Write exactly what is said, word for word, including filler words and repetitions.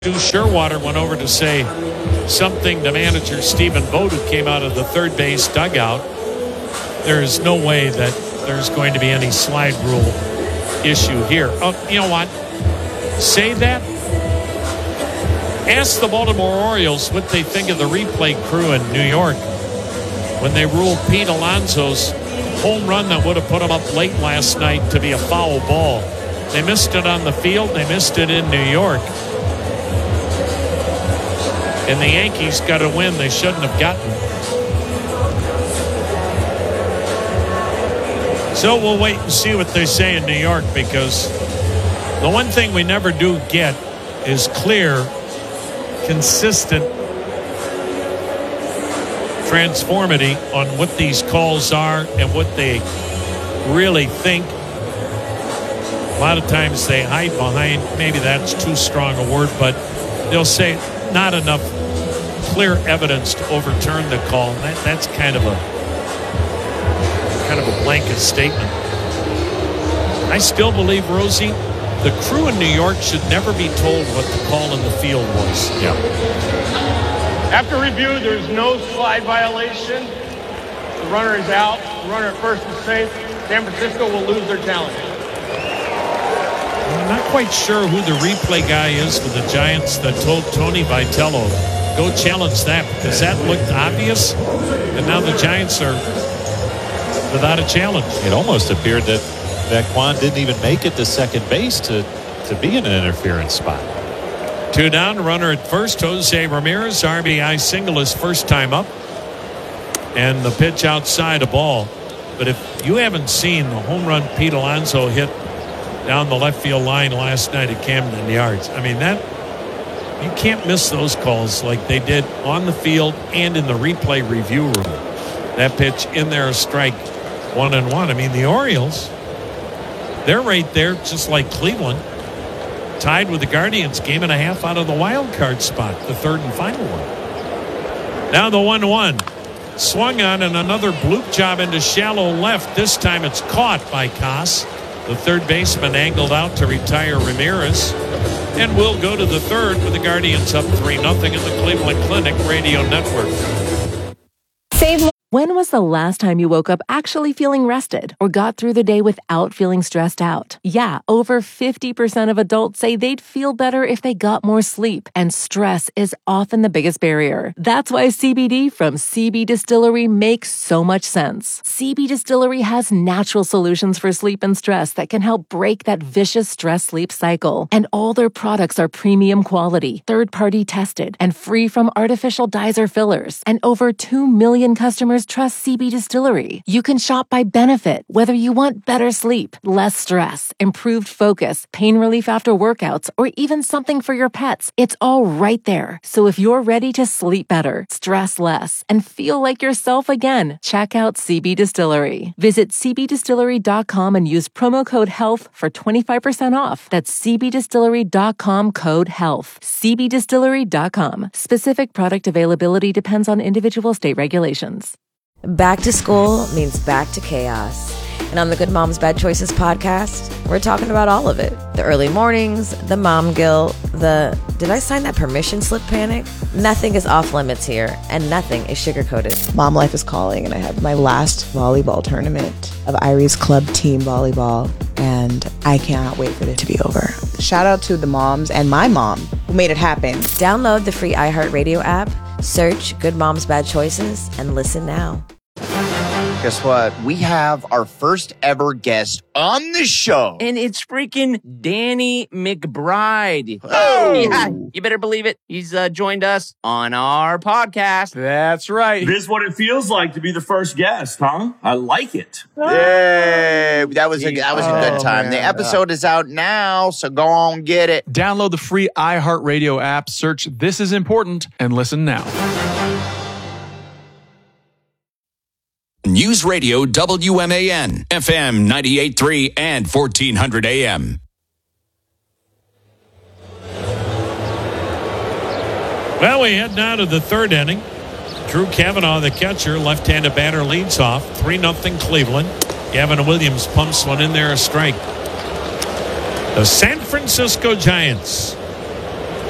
Stu Sherwater went over to say something to manager Stephen Vogt, who came out of the third base dugout. There is no way that there's going to be any slide rule issue here. Oh, you know what? Say that. Ask the Baltimore Orioles what they think of the replay crew in New York when they ruled Pete Alonso's home run that would have put him up late last night to be a foul ball. They missed it on the field. They missed it in New York. And the Yankees got a win they shouldn't have gotten. So we'll wait and see what they say in New York, because the one thing we never do get is clear, consistent transformity on what these calls are and what they really think. A lot of times they hide behind, maybe that's too strong a word, but they'll say not enough clear evidence to overturn the call. That, that's kind of a kind of a blanket statement. I still believe, Rosie, the crew in New York should never be told what the call in the field was. Yeah. After review, there's no slide violation. The runner is out. The runner at first is safe. San Francisco will lose their challenge. I'm not quite sure who the replay guy is for the Giants that told Tony Vitello, go challenge that, because that looked obvious. And now the Giants are without a challenge. It almost appeared that, that Kwan didn't even make it to second base to, to be in an interference spot. Two down, runner at first. Jose Ramirez, R B I single his first time up. And the pitch outside a ball. But if you haven't seen the home run Pete Alonso hit down the left field line last night at Camden Yards, I mean, that you can't miss those calls like they did on the field and in the replay review room. That pitch in there, a strike, one and one. I mean, the Orioles, they're right there, just like Cleveland, tied with the Guardians, game and a half out of the wild card spot, the third and final one. Now the one one. Swung on, and another bloop job into shallow left. This time it's caught by Koss. The third baseman angled out to retire Ramirez. And we'll go to the third with the Guardians up three nothing in the Cleveland Clinic Radio Network. Save. When was the last time you woke up actually feeling rested or got through the day without feeling stressed out? Yeah, over fifty percent of adults say they'd feel better if they got more sleep, and stress is often the biggest barrier. That's why C B D from C B Distillery makes so much sense. C B Distillery has natural solutions for sleep and stress that can help break that vicious stress-sleep cycle. And all their products are premium quality, third-party tested, and free from artificial dyes or fillers. And over two million customers trust C B Distillery. You can shop by benefit, whether you want better sleep, less stress, improved focus, pain relief after workouts, or even something for your pets. It's all right there. So if you're ready to sleep better, stress less, and feel like yourself again, check out C B Distillery. Visit c b distillery dot com and use promo code HEALTH for twenty-five percent off. That's c b distillery dot com code HEALTH. c b distillery dot com. Specific product availability depends on individual state regulations. Back to school means back to chaos. And on the Good Moms Bad Choices podcast, we're talking about all of it. The early mornings, the mom guilt, the did I sign that permission slip panic? Nothing is off limits here, and nothing is sugar-coated. Mom life is calling, and I have my last volleyball tournament of Irie's club team volleyball, and I cannot wait for it to be over. Shout out to the moms and my mom who made it happen. Download the free iHeartRadio app, search Good Moms Bad Choices, and listen now. Guess what? We have our first ever guest on the show. And it's freaking Danny McBride. Oh! Yeah, you better believe it. He's uh, joined us on our podcast. That's right. This is what it feels like to be the first guest, huh? I like it. Yay! That was a, that was a good time. Oh, the man. episode is out now, so go on, get it. Download the free iHeartRadio app, search This Is Important, and listen now. News Radio W M A N, F M ninety-eight point three and fourteen hundred A M. Well, we head now to the third inning. Drew Kavanaugh, the catcher, left-handed batter, leads off. three nothing Cleveland. Gavin Williams pumps one in there, a strike. The San Francisco Giants